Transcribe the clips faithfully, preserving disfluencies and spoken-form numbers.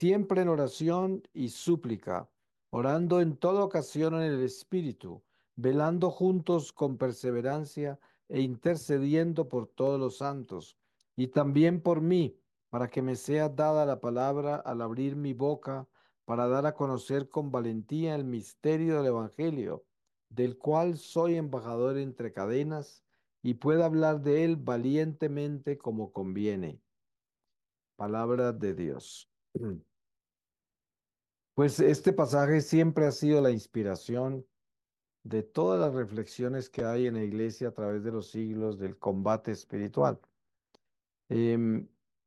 siempre en oración y súplica, orando en toda ocasión en el Espíritu, velando juntos con perseverancia e intercediendo por todos los santos, y también por mí, para que me sea dada la palabra al abrir mi boca, para dar a conocer con valentía el misterio del Evangelio, del cual soy embajador entre cadenas, y pueda hablar de él valientemente como conviene. Palabra de Dios. Pues este pasaje siempre ha sido la inspiración de todas las reflexiones que hay en la iglesia a través de los siglos del combate espiritual. Em,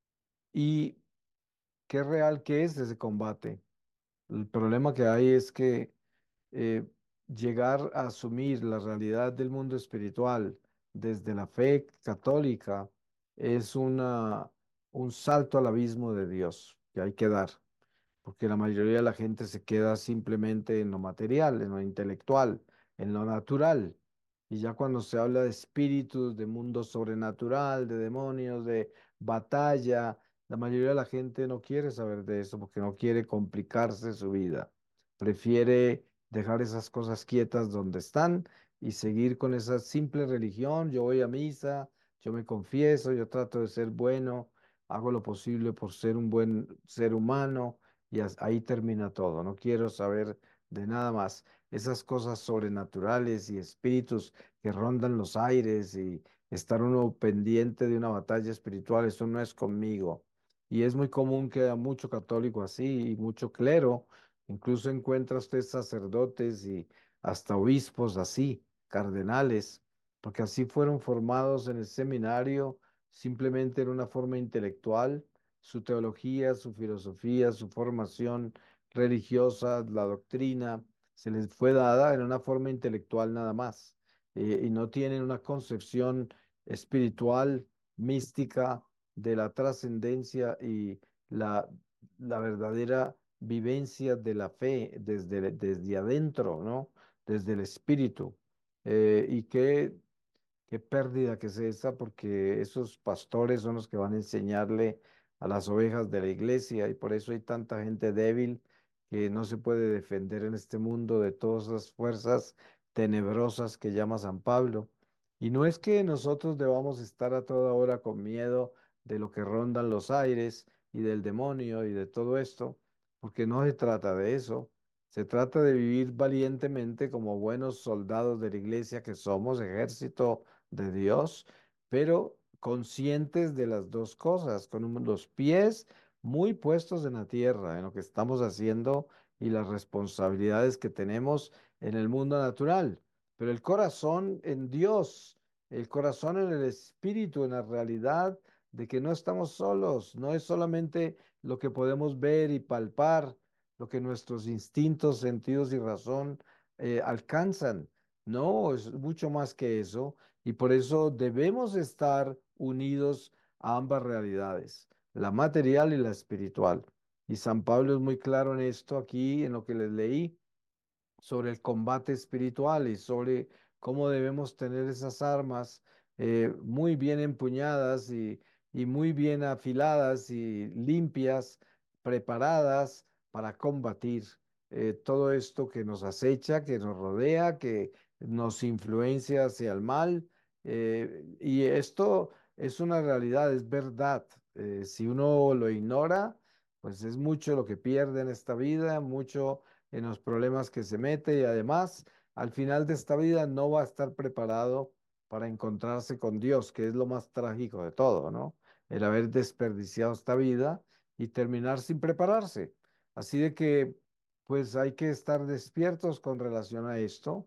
y qué real que es ese combate. El problema que hay es que eh, llegar a asumir la realidad del mundo espiritual desde la fe católica es una, un salto al abismo de Dios que hay que dar, porque la mayoría de la gente se queda simplemente en lo material, en lo intelectual, en lo natural. Y ya cuando se habla de espíritus, de mundo sobrenatural, de demonios, de batalla, la mayoría de la gente no quiere saber de eso porque no quiere complicarse su vida. Prefiere dejar esas cosas quietas donde están y seguir con esa simple religión. Yo voy a misa, yo me confieso, yo trato de ser bueno, hago lo posible por ser un buen ser humano y as- ahí termina todo. No quiero saber de nada más. Esas cosas sobrenaturales y espíritus que rondan los aires y estar uno pendiente de una batalla espiritual, eso no es conmigo. Y es muy común que haya mucho católico así y mucho clero. Incluso encuentra usted sacerdotes y hasta obispos así, cardenales, porque así fueron formados en el seminario, simplemente en una forma intelectual su teología, su filosofía, su formación religiosa, la doctrina, se les fue dada en una forma intelectual nada más, eh, y no tienen una concepción espiritual, mística de la trascendencia y la, la verdadera vivencia de la fe desde, desde adentro, ¿no? Desde el espíritu. Eh, y que Qué pérdida que es esa, porque esos pastores son los que van a enseñarle a las ovejas de la iglesia y por eso hay tanta gente débil que no se puede defender en este mundo de todas las fuerzas tenebrosas que llama San Pablo. Y no es que nosotros debamos estar a toda hora con miedo de lo que rondan los aires y del demonio y de todo esto, porque no se trata de eso. Se trata de vivir valientemente como buenos soldados de la iglesia que somos, ejército de Dios, pero conscientes de las dos cosas, con un- los pies muy puestos en la tierra, en lo que estamos haciendo y las responsabilidades que tenemos en el mundo natural, pero el corazón en Dios, el corazón en el espíritu, en la realidad de que no estamos solos, no es solamente lo que podemos ver y palpar, lo que nuestros instintos, sentidos y razón eh, alcanzan. No, es mucho más que eso y por eso debemos estar unidos a ambas realidades, la material y la espiritual. Y San Pablo es muy claro en esto aquí, en lo que les leí sobre el combate espiritual y sobre cómo debemos tener esas armas eh, muy bien empuñadas y, y muy bien afiladas y limpias, preparadas para combatir eh, todo esto que nos acecha, que nos rodea, que nos influencia hacia el mal. Eh, y esto es una realidad, es verdad. Eh, si uno lo ignora, pues es mucho lo que pierde en esta vida, mucho en los problemas que se mete y además al final de esta vida no va a estar preparado para encontrarse con Dios, que es lo más trágico de todo, ¿no? El haber desperdiciado esta vida y terminar sin prepararse. Así de que, pues hay que estar despiertos con relación a esto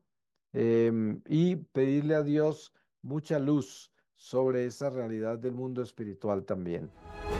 em, y pedirle a Dios mucha luz sobre esa realidad del mundo espiritual también.